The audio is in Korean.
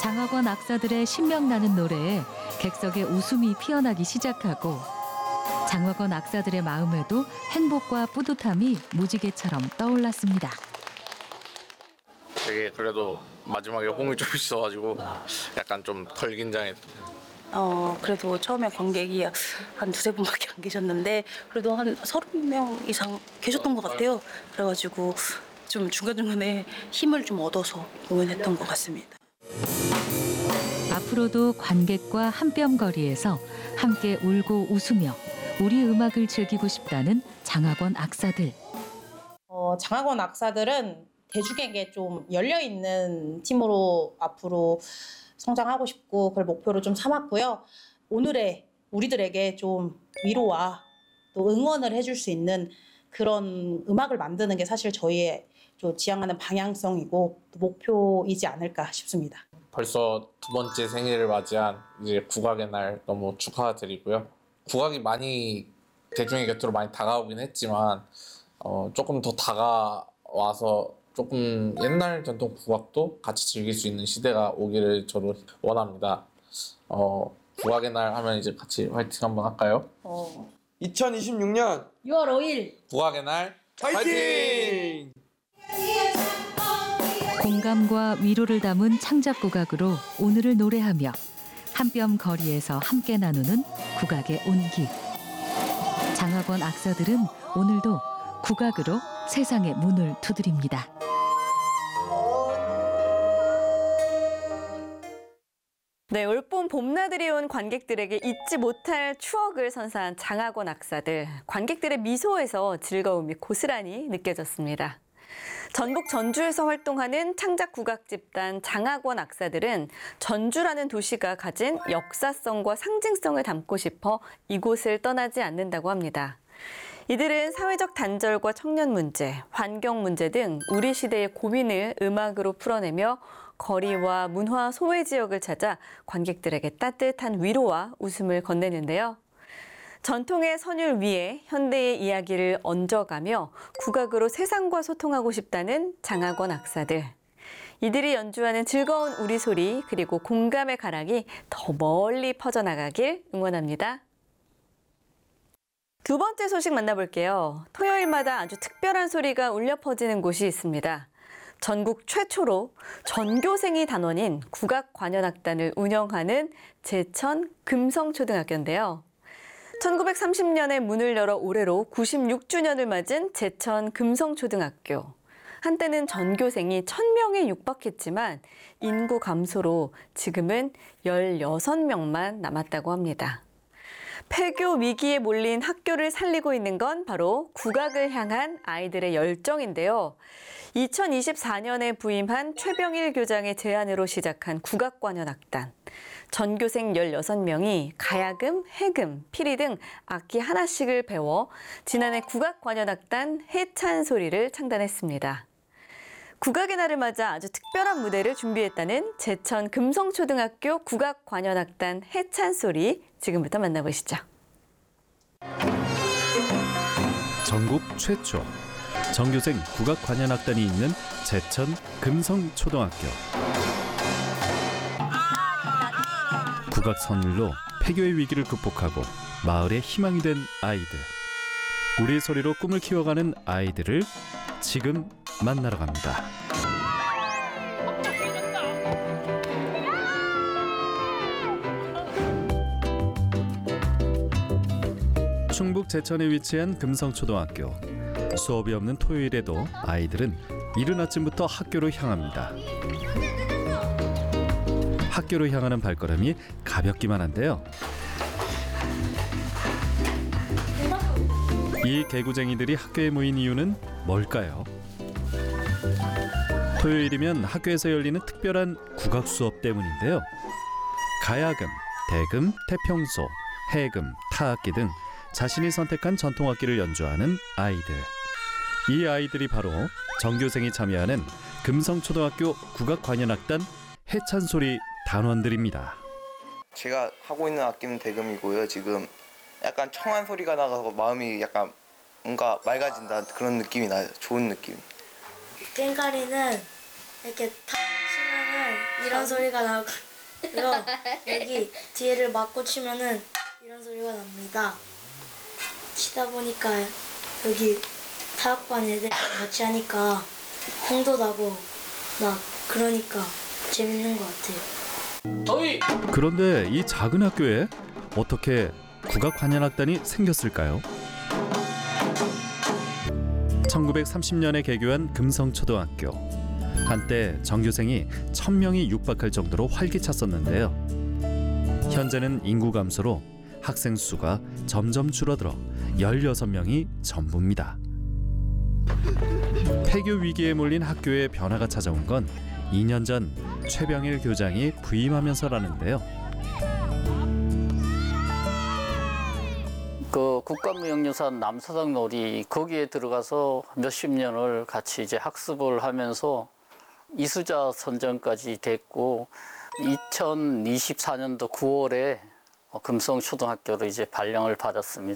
장학원 악사들의 신명나는 노래에 객석에 웃음이 피어나기 시작하고 장학원 악사들의 마음에도 행복과 뿌듯함이 무지개처럼 떠올랐습니다. 되게 그래도 마지막에 호응이 좀 있어가지고 약간 좀 덜 긴장했어요. 그래도 처음에 관객이 한 두세 분밖에 안 계셨는데 그래도 한 30명 이상 계셨던 것 같아요. 그래가지고 좀 중간중간에 힘을 좀 얻어서 공연했던 것 같습니다. 앞으로도 관객과 한뼘거리에서 함께 울고 웃으며 우리 음악을 즐기고 싶다는 장학원 악사들. 장학원 악사들은 대중에게 좀 열려있는 팀으로 앞으로 성장하고 싶고 그걸 목표로 좀 삼았고요. 오늘의 우리들에게 좀 위로와 또 응원을 해줄 수 있는 그런 음악을 만드는 게 사실 저희의 좀 지향하는 방향성이고 또 목표이지 않을까 싶습니다. 벌써 두 번째 생일을 맞이한 이제 국악의 날 너무 축하드리고요. 국악이 많이 대중의 곁으로 많이 다가오긴 했지만 조금 더 다가와서 조금 옛날 전통 국악도 같이 즐길 수 있는 시대가 오기를 저도 원합니다. 국악의 날 하면 이제 같이 화이팅 한번 할까요? 2026년 6월 5일 국악의 날 화이팅! 공감과 위로를 담은 창작 국악으로 오늘을 노래하며 한뼘 거리에서 함께 나누는 국악의 온기. 장학원 악사들은 오늘도 국악으로 세상의 문을 두드립니다. 네, 올봄 봄나들이 온 관객들에게 잊지 못할 추억을 선사한 장학원 악사들. 관객들의 미소에서 즐거움이 고스란히 느껴졌습니다. 전북 전주에서 활동하는 창작 국악 집단 장학원 악사들은 전주라는 도시가 가진 역사성과 상징성을 담고 싶어 이곳을 떠나지 않는다고 합니다. 이들은 사회적 단절과 청년 문제, 환경 문제 등 우리 시대의 고민을 음악으로 풀어내며 거리와 문화 소외 지역을 찾아 관객들에게 따뜻한 위로와 웃음을 건네는데요. 전통의 선율 위에 현대의 이야기를 얹어가며 국악으로 세상과 소통하고 싶다는 장학원 악사들. 이들이 연주하는 즐거운 우리 소리 그리고 공감의 가락이 더 멀리 퍼져나가길 응원합니다. 두 번째 소식 만나볼게요. 토요일마다 아주 특별한 소리가 울려 퍼지는 곳이 있습니다. 전국 최초로 전교생이 단원인 국악관현악단을 운영하는 제천 금성초등학교인데요. 1930년에 문을 열어 올해로 96주년을 맞은 제천 금성초등학교. 한때는 전교생이 1000명에 육박했지만 인구 감소로 지금은 16명만 남았다고 합니다. 폐교 위기에 몰린 학교를 살리고 있는 건 바로 국악을 향한 아이들의 열정인데요. 2024년에 부임한 최병일 교장의 제안으로 시작한 국악관현악단. 전교생 16명이 가야금, 해금, 피리 등 악기 하나씩을 배워 지난해 국악관현악단 해찬소리를 창단했습니다. 국악의 날을 맞아 아주 특별한 무대를 준비했다는 제천 금성초등학교 국악관현악단 해찬소리 지금부터 만나보시죠. 전국 최초 전교생 국악관현악단이 있는 제천 금성초등학교. 국악 선율로 폐교의 위기를 극복하고 마을의 희망이 된 아이들. 우리 소리로 꿈을 키워가는 아이들을 지금 만나러 갑니다. 충북 제천에 위치한 금성초등학교. 수업이 없는 토요일에도 아이들은 이른 아침부터 학교로 향합니다. 학교로 향하는 발걸음이 가볍기만 한데요. 이 개구쟁이들이 학교에 모인 이유는 뭘까요? 토요일이면 학교에서 열리는 특별한 국악 수업 때문인데요. 가야금, 대금, 태평소, 해금, 타악기 등 자신이 선택한 전통악기를 연주하는 아이들. 이 아이들이 바로 전교생이 참여하는 금성초등학교 국악관현악단 해찬소리 단원들입니다. 제가 하고 있는 악기는 대금이고요. 지금 약간 청한 소리가 나가서 마음이 약간 뭔가 맑아진다 그런 느낌이 나요. 좋은 느낌. 꽹과리는 이렇게 탁 치면은 이런 소리가 나고요. 여기 뒤에를 맞고 치면은 이런 소리가 납니다. 치다 보니까 여기 타악반 애들 같이 하니까 홍도 나고 막 그러니까 재밌는 것 같아요. 그런데 이 작은 학교에 어떻게 국악환연악단이 생겼을까요? 1930년에 개교한 금성초등학교. 한때 정규생이 1000명이 육박할 정도로 활기찼었는데요. 현재는 인구 감소로 학생 수가 점점 줄어들어 16명이 전부입니다. 폐교 위기에 몰린 학교에 변화가 찾아온 건 2년 전 최병일 교장이 부임하면서라는데요. 그 국가무형유산 남사당 놀이 거기에 들어가서 몇십 년을 같이 이제 학습을 하면서 이수자 선정까지 됐고 2024년도 9월에 금성초등학교로 이제 발령을 받았습니다.